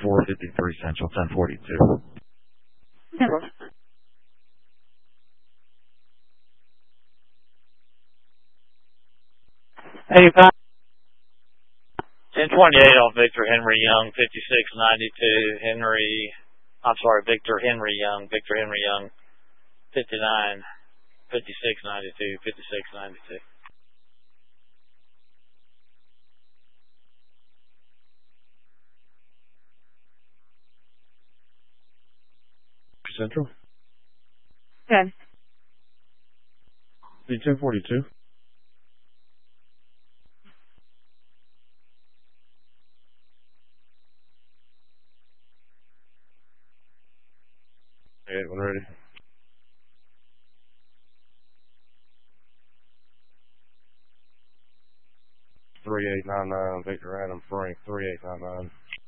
4:53 Central, 10:42. Hello. 85. 1028 on Victor Henry Young, 5692. Victor Henry Young, 59, 5692, 5692. Central? Good. The 10:42. Okay, when ready. Victor Adam Frank, 3899.